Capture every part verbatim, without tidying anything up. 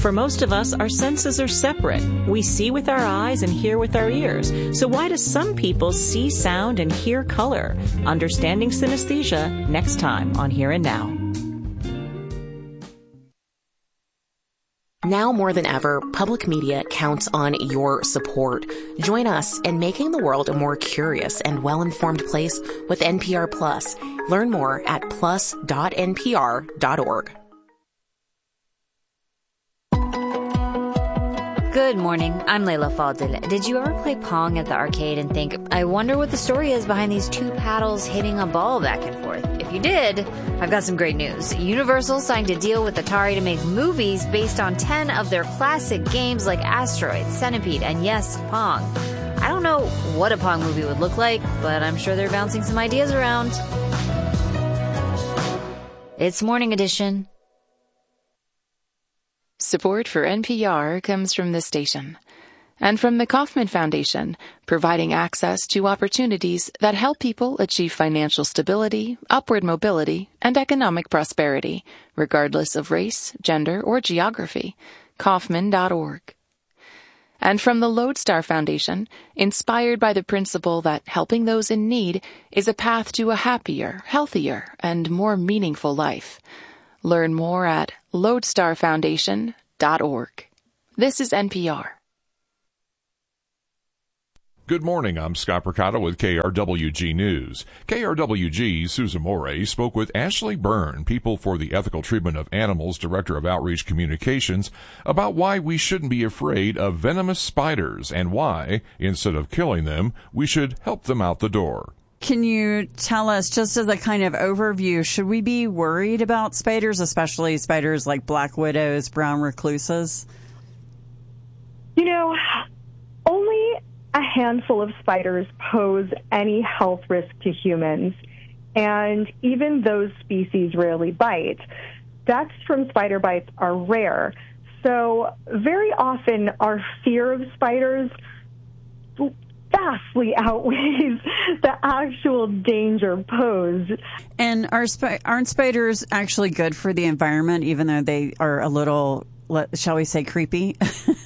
For most of us, our senses are separate. We see with our eyes and hear with our ears. So why do some people see sound and hear color? Understanding synesthesia next time on Here and Now. Now more than ever, public media counts on your support. Join us in making the world a more curious and well-informed place with N P R Plus. Learn more at plus dot n p r dot org. Good morning. I'm Layla Fadil. Did you ever play Pong at the arcade and think, I wonder what the story is behind these two paddles hitting a ball back and forth? If you did, I've got some great news. Universal signed a deal with Atari to make movies based on ten of their classic games like Asteroid, Centipede, and yes, Pong. I don't know what a Pong movie would look like, but I'm sure they're bouncing some ideas around. It's Morning Edition. Support for N P R comes from this station and from the Kauffman Foundation, providing access to opportunities that help people achieve financial stability, upward mobility, and economic prosperity, regardless of race, gender, or geography. Kauffman dot org. And from the Lodestar Foundation, inspired by the principle that helping those in need is a path to a happier, healthier, and more meaningful life. Learn more at lodestar foundation dot org. This is N P R. Good morning. I'm Scott Percato with K R W G News. K R W G's Susan Moray spoke with Ashley Byrne, People for the Ethical Treatment of Animals Director of Outreach Communications, about why we shouldn't be afraid of venomous spiders and why, instead of killing them, we should help them out the door. Can you tell us, just as a kind of overview, should we be worried about spiders, especially spiders like black widows, brown recluses? You know, only a handful of spiders pose any health risk to humans, and even those species rarely bite. Deaths from spider bites are rare, so very often our fear of spiders vastly outweighs the actual danger posed. And are sp- aren't spiders actually good for the environment, even though they are a little, shall we say, creepy?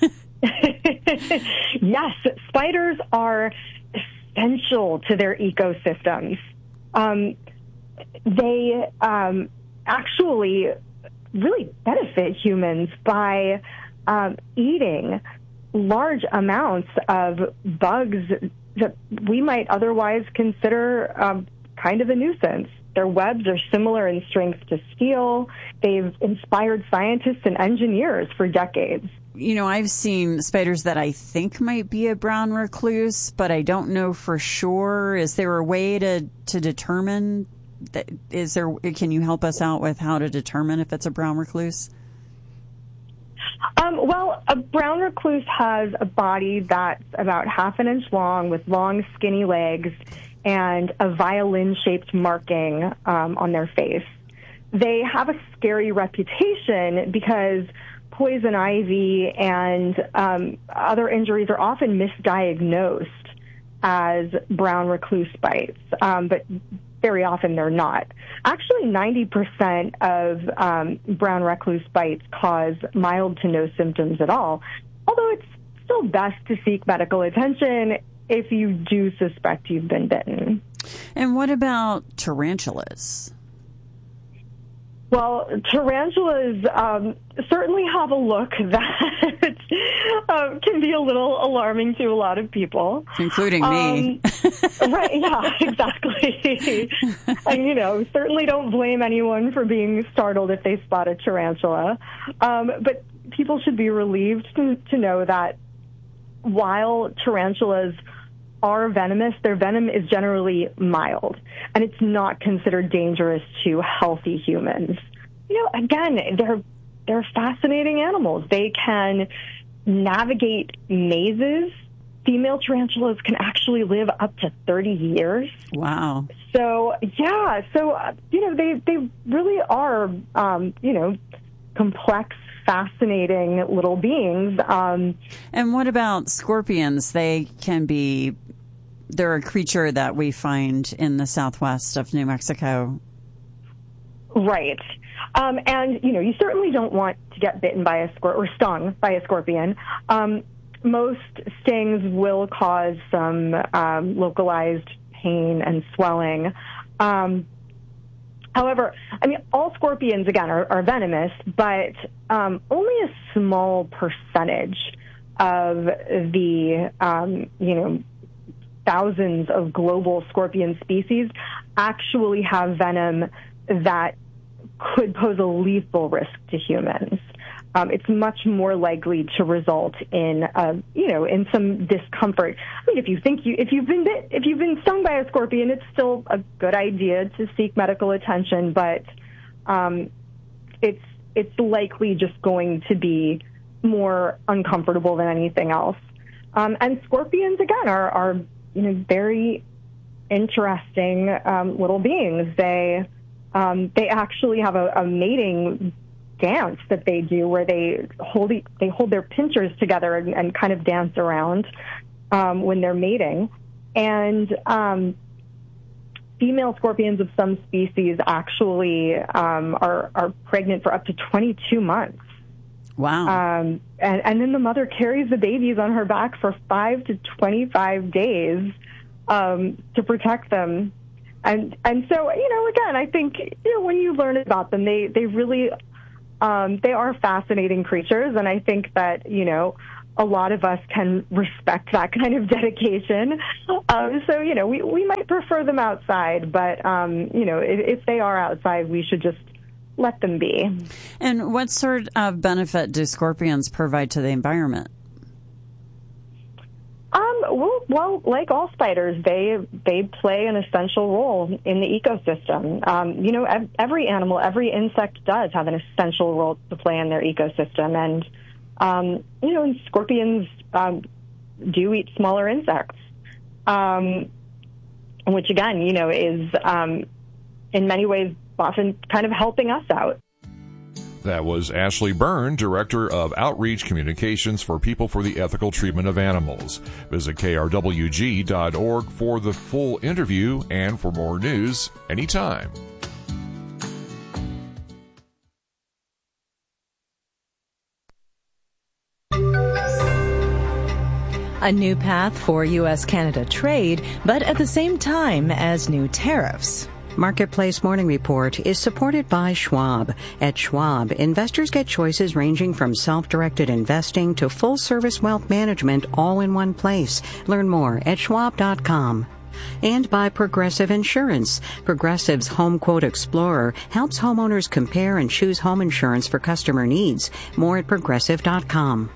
Yes, spiders are essential to their ecosystems. Um, they um, actually really benefit humans by um, eating large amounts of bugs that we might otherwise consider um, kind of a nuisance. Their webs are similar in strength to steel. They've inspired scientists and engineers for decades. You know, I've seen spiders that I think might be a brown recluse, but I don't know for sure. Is there a way to, to determine that? Is there, can you help us out with how to determine if it's a brown recluse? Um, well, a brown recluse has a body that's about half an inch long with long, skinny legs and a violin-shaped marking um, on their face. They have a scary reputation because poison ivy and um, other injuries are often misdiagnosed as brown recluse bites, um, but very often they're not. Actually, ninety percent of um, brown recluse bites cause mild to no symptoms at all, although it's still best to seek medical attention if you do suspect you've been bitten. And what about tarantulas? Well, tarantulas um, certainly have a look that uh, can be a little alarming to a lot of people. Including me. Um, right, yeah, exactly. And, you know, certainly don't blame anyone for being startled if they spot a tarantula. Um, but people should be relieved to, to know that while tarantulas are venomous, their venom is generally mild, and it's not considered dangerous to healthy humans. You know, again, they're they're fascinating animals. They can navigate mazes. Female tarantulas can actually live up to thirty years. Wow. So, yeah, so, uh, you know, they, they really are, um, you know, complex, fascinating little beings. Um, and what about scorpions? They can be, they're a creature that we find in the southwest of New Mexico. Right. Um, and, you know, you certainly don't want to get bitten by a scorpion or stung by a scorpion. Um, most stings will cause some um, localized pain and swelling. Um, however, I mean, all scorpions, again, are, are venomous, but um, only a small percentage of the, um, you know, thousands of global scorpion species actually have venom that could pose a lethal risk to humans. Um, it's much more likely to result in, uh, you know, in some discomfort. I mean, if you think you, if you've been bit, if you've been stung by a scorpion, it's still a good idea to seek medical attention, but um, it's it's likely just going to be more uncomfortable than anything else. Um, and scorpions, again, are, are you know very interesting um, little beings. They um, they actually have a, a mating dance that they do where they hold they hold their pinchers together and, and kind of dance around um, when they're mating. And um, female scorpions of some species actually um, are are pregnant for up to twenty-two months. Wow. Um, and, and then the mother carries the babies on her back for five to twenty-five days um, to protect them. And and so, you know, again, I think, you know, when you learn about them, they, they really, um, they are fascinating creatures. And I think that, you know, a lot of us can respect that kind of dedication. Um, so, you know, we, we might prefer them outside, but, um, you know, if, if they are outside, we should just let them be. And what sort of benefit do scorpions provide to the environment? Um, well, well, like all spiders, they they play an essential role in the ecosystem. Um, you know, ev- every animal, every insect does have an essential role to play in their ecosystem. And, um, you know, and scorpions um, do eat smaller insects, um, which, again, you know, is um, in many ways often kind of helping us out. That was Ashley Byrne, Director of Outreach Communications for People for the Ethical Treatment of Animals. Visit K R W G dot org for the full interview and for more news anytime. A new path for U S Canada trade, but at the same time as new tariffs. Marketplace Morning Report is supported by Schwab. At Schwab, investors get choices ranging from self-directed investing to full-service wealth management all in one place. Learn more at schwab dot com. And by Progressive Insurance. Progressive's Home Quote Explorer helps homeowners compare and choose home insurance for customer needs. More at progressive dot com.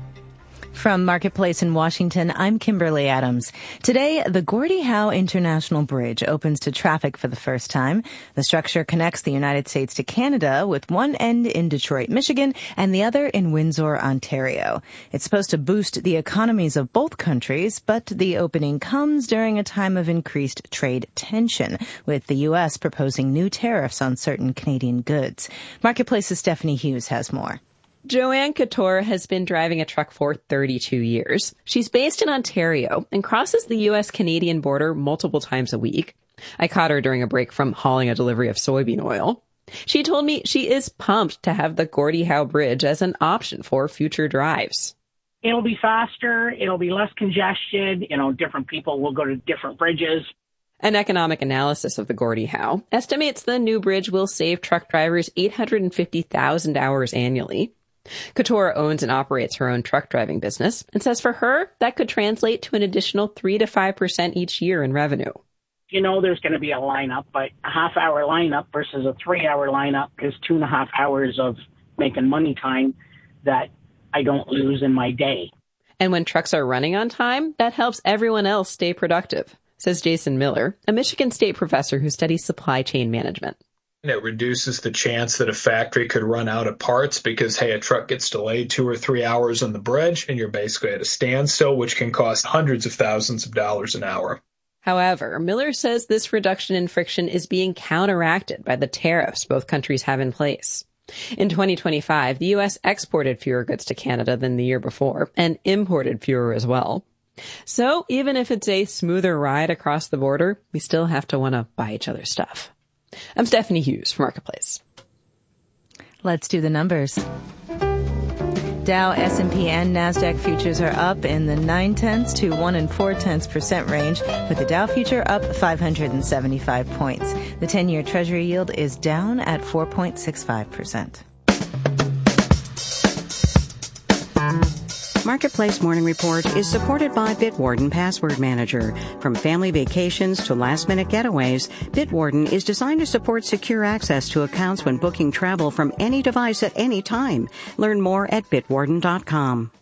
From Marketplace in Washington, I'm Kimberly Adams. Today, the Gordie Howe International Bridge opens to traffic for the first time. The structure connects the United States to Canada with one end in Detroit, Michigan, and the other in Windsor, Ontario. It's supposed to boost the economies of both countries, but the opening comes during a time of increased trade tension, with the U S proposing new tariffs on certain Canadian goods. Marketplace's Stephanie Hughes has more. Joanne Couture has been driving a truck for thirty-two years. She's based in Ontario and crosses the U S-Canadian border multiple times a week. I caught her during a break from hauling a delivery of soybean oil. She told me she is pumped to have the Gordie Howe Bridge as an option for future drives. It'll be faster. It'll be less congested. You know, different people will go to different bridges. An economic analysis of the Gordie Howe estimates the new bridge will save truck drivers eight hundred fifty thousand hours annually. Couture owns and operates her own truck driving business and says for her, that could translate to an additional three to five percent each year in revenue. You know there's going to be a lineup, but a half-hour lineup versus a three-hour lineup is two and a half hours of making money time that I don't lose in my day. And when trucks are running on time, that helps everyone else stay productive, says Jason Miller, a Michigan State professor who studies supply chain management. It reduces the chance that a factory could run out of parts because, hey, a truck gets delayed two or three hours on the bridge and you're basically at a standstill, which can cost hundreds of thousands of dollars an hour. However, Miller says this reduction in friction is being counteracted by the tariffs both countries have in place. In twenty twenty-five, the U S exported fewer goods to Canada than the year before and imported fewer as well. So even if it's a smoother ride across the border, we still have to want to buy each other's stuff. I'm Stephanie Hughes for Marketplace. Let's do the numbers. Dow, S and P, and NASDAQ futures are up in the nine tenths to one and four tenths percent range, with the Dow future up five hundred seventy-five points. The ten-year Treasury yield is down at four point six five percent. Marketplace Morning Report is supported by Bitwarden Password Manager. From family vacations to last-minute getaways, Bitwarden is designed to support secure access to accounts when booking travel from any device at any time. Learn more at bitwarden dot com.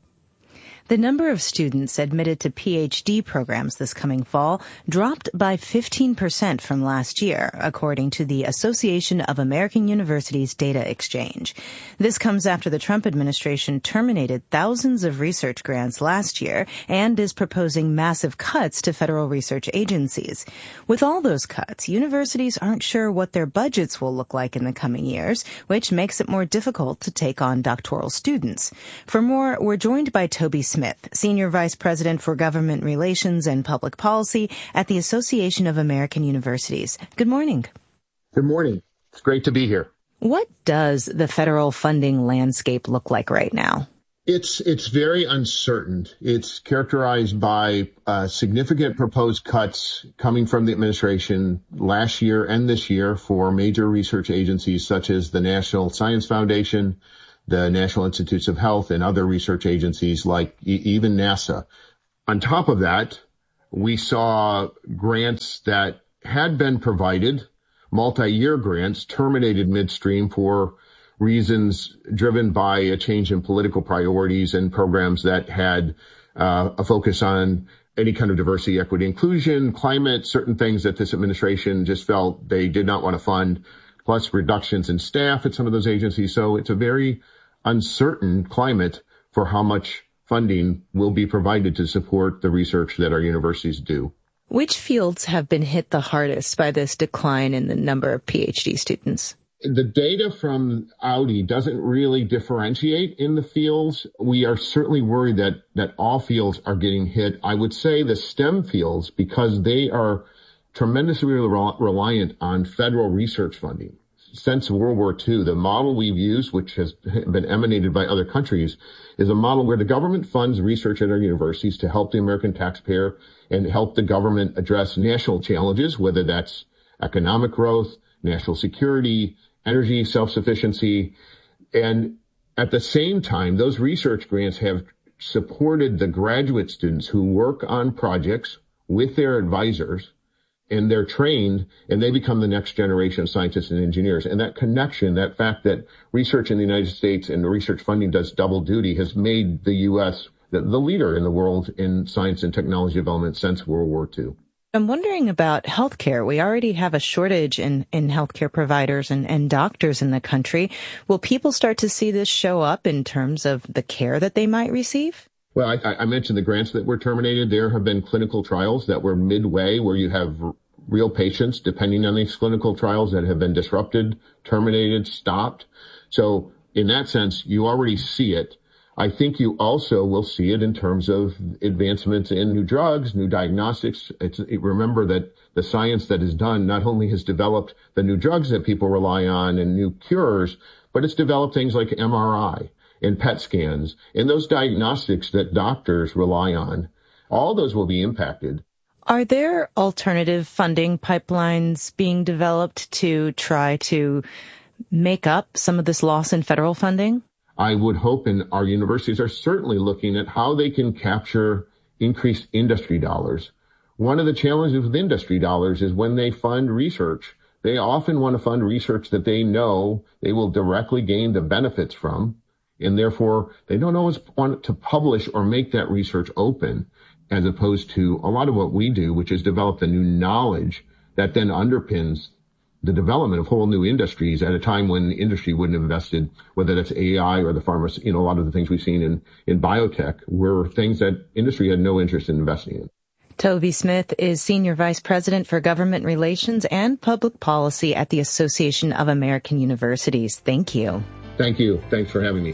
The number of students admitted to P H D programs this coming fall dropped by fifteen percent from last year, according to the Association of American Universities Data Exchange. This comes after the Trump administration terminated thousands of research grants last year and is proposing massive cuts to federal research agencies. With all those cuts, universities aren't sure what their budgets will look like in the coming years, which makes it more difficult to take on doctoral students. For more, we're joined by Toby Smith, Senior Vice President for Government Relations and Public Policy at the Association of American Universities. Good morning. Good morning. It's great to be here. What does the federal funding landscape look like right now? It's it's very uncertain. It's characterized by uh, significant proposed cuts coming from the administration last year and this year for major research agencies such as the National Science Foundation, the National Institutes of Health, and other research agencies like e- even NASA. On top of that, we saw grants that had been provided, multi-year grants, terminated midstream for reasons driven by a change in political priorities and programs that had uh, a focus on any kind of diversity, equity, inclusion, climate, certain things that this administration just felt they did not want to fund, plus reductions in staff at some of those agencies. So it's a very uncertain climate for how much funding will be provided to support the research that our universities do. Which fields have been hit the hardest by this decline in the number of P H D students? The data from Audi doesn't really differentiate in the fields. We are certainly worried that, that all fields are getting hit. I would say the STEM fields, because they are tremendously reliant on federal research funding. Since World War Two, the model we've used, which has been emanated by other countries, is a model where the government funds research at our universities to help the American taxpayer and help the government address national challenges, whether that's economic growth, national security, energy self-sufficiency. And at the same time, those research grants have supported the graduate students who work on projects with their advisors, and they're trained, and they become the next generation of scientists and engineers. And that connection, that fact that research in the United States and the research funding does double duty, has made the U S the, the leader in the world in science and technology development since World War Two. I'm wondering about healthcare. We already have a shortage in, in healthcare providers and, and doctors in the country. Will people start to see this show up in terms of the care that they might receive? Well, I, I mentioned the grants that were terminated. There have been clinical trials that were midway where you have r- real patients depending on these clinical trials that have been disrupted, terminated, stopped. So in that sense, you already see it. I think you also will see it in terms of advancements in new drugs, new diagnostics. It's, it, remember that the science that is done not only has developed the new drugs that people rely on and new cures, but it's developed things like M R I and P E T scans and those diagnostics that doctors rely on. All those will be impacted. Are there alternative funding pipelines being developed to try to make up some of this loss in federal funding? I would hope, and our universities are certainly looking at how they can capture increased industry dollars. One of the challenges with industry dollars is when they fund research, they often want to fund research that they know they will directly gain the benefits from, and therefore they don't always want to publish or make that research open, as opposed to a lot of what we do, which is develop the new knowledge that then underpins the development of whole new industries at a time when the industry wouldn't have invested, whether that's A I or the pharma, you know, a lot of the things we've seen in, in biotech were things that industry had no interest in investing in. Toby Smith is Senior Vice President for Government Relations and Public Policy at the Association of American Universities. Thank you. Thank you. Thanks for having me.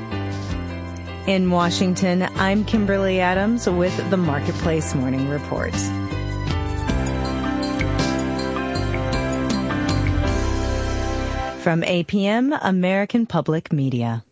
In Washington, I'm Kimberly Adams with the Marketplace Morning Report. From A P M, American Public Media.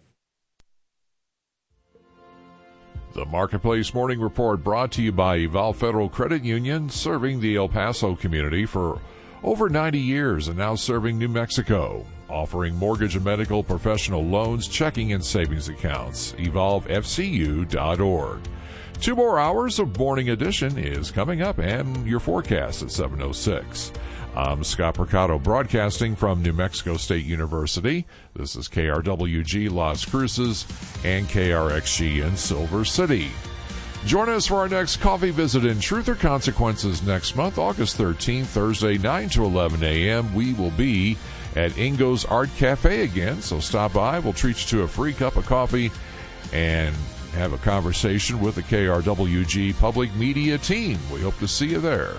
The Marketplace Morning Report brought to you by Evolve Federal Credit Union, serving the El Paso community for over ninety years and now serving New Mexico. Offering mortgage and medical professional loans, checking and savings accounts. evolve f c u dot org. Two more hours of Morning Edition is coming up, and your forecast at seven oh six. I'm Scott Mercado, broadcasting from New Mexico State University. This is K R W G Las Cruces and K R X G in Silver City. Join us for our next coffee visit in Truth or Consequences next month, August thirteenth, Thursday, nine to eleven a.m. We will be at Ingo's Art Cafe again, so stop by. We'll treat you to a free cup of coffee and have a conversation with the K R W G Public Media team. We hope to see you there.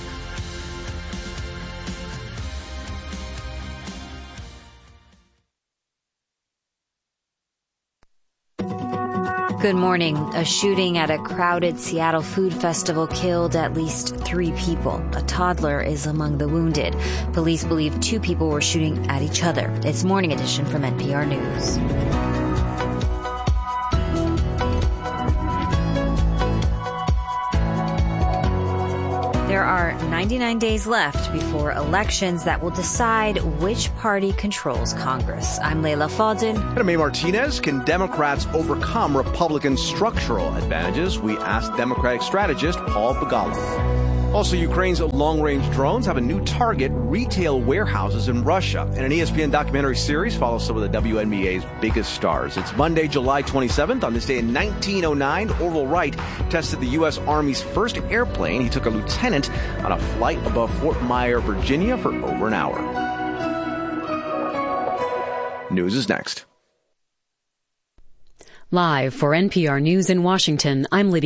Good morning. A shooting at a crowded Seattle food festival killed at least three people. A toddler is among the wounded. Police believe two people were shooting at each other. It's Morning Edition from N P R News. There are ninety-nine days left before elections that will decide which party controls Congress. I'm Leila Fadel. And May Martinez. Can Democrats overcome Republican structural advantages? We asked Democratic strategist Paul Begala. Also, Ukraine's long-range drones have a new target, retail warehouses in Russia. And an E S P N documentary series follows some of the W N B A's biggest stars. It's Monday, July twenty-seventh. On this day in nineteen oh nine, Orville Wright tested the U S. Army's first airplane. He took a lieutenant on a flight above Fort Myer, Virginia for over an hour. News is next. Live for N P R News in Washington, I'm Lydia